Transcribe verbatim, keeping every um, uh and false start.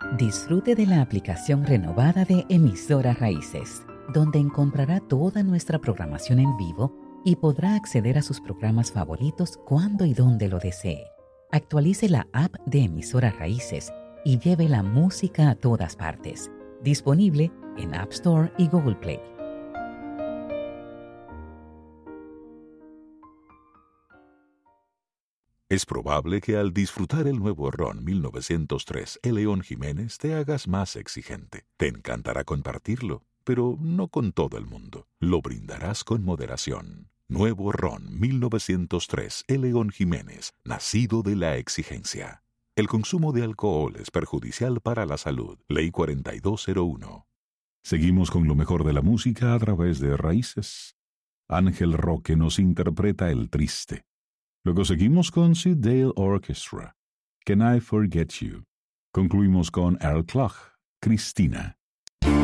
Disfrute de la aplicación renovada de Emisora Raíces, donde encontrará toda nuestra programación en vivo y podrá acceder a sus programas favoritos cuando y donde lo desee. Actualice la app de Emisora Raíces y lleve la música a todas partes. Disponible en App Store y Google Play. Es probable que al disfrutar el nuevo ron mil novecientos tres El León Jiménez te hagas más exigente. Te encantará compartirlo, pero no con todo el mundo. Lo brindarás con moderación. Nuevo ron mil novecientos tres El León Jiménez, nacido de la exigencia. El consumo de alcohol es perjudicial para la salud. Ley cuarenta y dos cero uno. Seguimos con lo mejor de la música a través de Raíces. Ángel Roque nos interpreta El Triste. Luego seguimos con Sid Dale Orchestra, Can I Forget You. Concluimos con Earl Clough, Cristina.